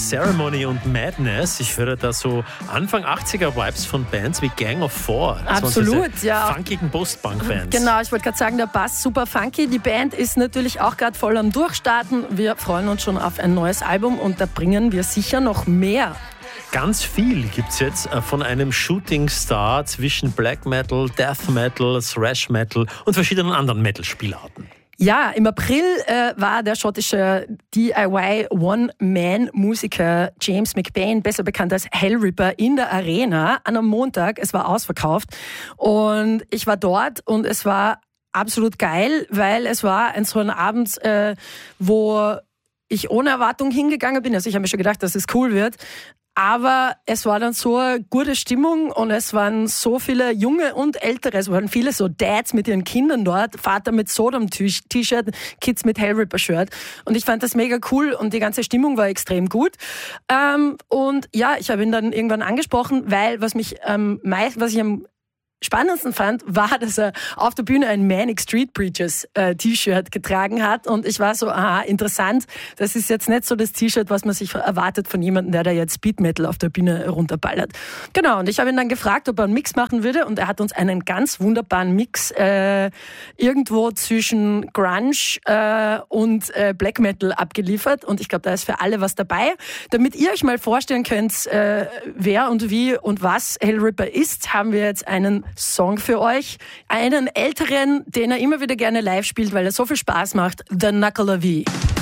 Ceremony und Madness. Ich höre da so Anfang 80er Vibes von Bands wie Gang of Four. Absolut, ja. Funkigen Post-Punk-Bands. Genau, ich wollte gerade sagen, der Bass super funky. Die Band ist natürlich auch gerade voll am Durchstarten. Wir freuen uns schon auf ein neues Album und da bringen wir sicher noch mehr. Ganz viel gibt es jetzt von einem Shooting Star zwischen Black Metal, Death Metal, Thrash Metal und verschiedenen anderen Metal-Spielarten. Ja, im April war der schottische DIY-One-Man-Musiker James McBain, besser bekannt als Hellripper, in der Arena an einem Montag. Es war ausverkauft und ich war dort und es war absolut geil, weil es war so ein Abend, wo ich ohne Erwartung hingegangen bin. Also ich habe mir schon gedacht, dass es cool wird. Aber es war dann so eine gute Stimmung und es waren so viele Junge und Ältere, es waren viele so Dads mit ihren Kindern dort, Vater mit Sodom-T-Shirt, Kids mit Hellripper-Shirt. Und ich fand das mega cool und die ganze Stimmung war extrem gut. Und ja, ich habe ihn dann irgendwann angesprochen, weil was ich am spannendsten fand, war, dass er auf der Bühne ein Manic Street Preachers T-Shirt getragen hat und ich war so, aha, interessant, das ist jetzt nicht so das T-Shirt, was man sich erwartet von jemandem, der da jetzt Speed Metal auf der Bühne runterballert. Genau, und ich habe ihn dann gefragt, ob er einen Mix machen würde und er hat uns einen ganz wunderbaren Mix irgendwo zwischen Grunge und Black Metal abgeliefert und ich glaube, da ist für alle was dabei. Damit ihr euch mal vorstellen könnt, wer und wie und was Hellripper ist, haben wir jetzt einen Song für euch. Einen älteren, den er immer wieder gerne live spielt, weil er so viel Spaß macht. The Knuckle of V.